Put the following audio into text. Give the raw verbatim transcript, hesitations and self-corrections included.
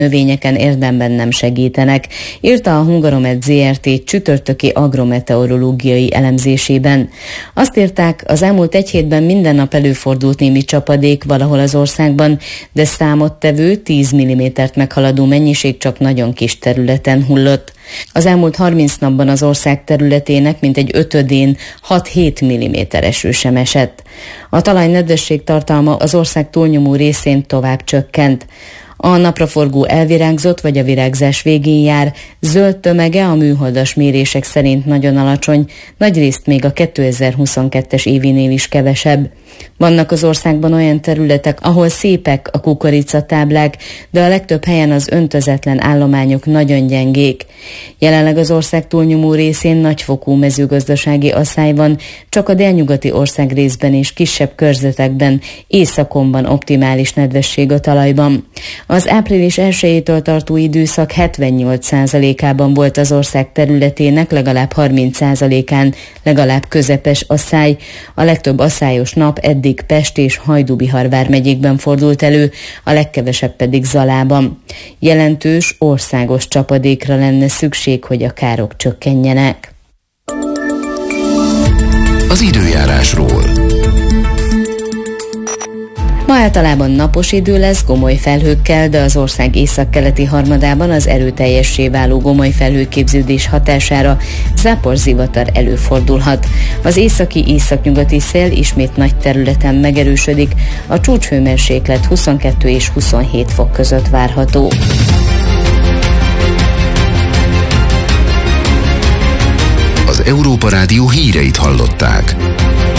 növényeken érdemben nem segítenek, írta a Hungaromet zé er té csütörtöki agrometeorológiai elemzésében. Azt írták, az elmúlt egy hétben minden nap előfordult némi csapadék valahol az országban, de számottevő tíz millimétert meghaladó mennyiség csak nagyon kis területen hullott. Az elmúlt harminc napban az ország területének mintegy ötödén hat-hét milliméter eső sem esett. A talaj nedvesség tartalma az ország túlnyomó részén tovább csökkent. A napraforgó elvirágzott vagy a virágzás végén jár, zöld tömege a műholdas mérések szerint nagyon alacsony, nagyrészt még a kétezer-huszonkettes évinél is kevesebb. Vannak az országban olyan területek, ahol szépek a kukoricatáblák, de a legtöbb helyen az öntözetlen állományok nagyon gyengék. Jelenleg az ország túlnyomó részén nagyfokú mezőgazdasági asszály van, csak a délnyugati országrészben és kisebb körzetekben, északon van optimális nedvesség a talajban. Az április elsejétől tartó időszak hetvennyolc százalékában volt az ország területének legalább harminc százalékán legalább közepes asszály. A legtöbb asszályos nap eddig Pest és Hajdú-Bihar vármegyékben fordult elő, a legkevesebb pedig Zalában. Jelentős országos csapadékra lenne szükség, hogy a károk csökkenjenek. Az időjárásról. Ma általában napos idő lesz, gomoly felhőkkel, de az ország északkeleti harmadában az erőteljessé váló gomoly felhőképződés hatására záporzivatar előfordulhat. Az északi északnyugati szél ismét nagy területen megerősödik, a csúcshőmérséklet huszonkettő és huszonhét fok között várható. Az Európa Rádió híreit hallották.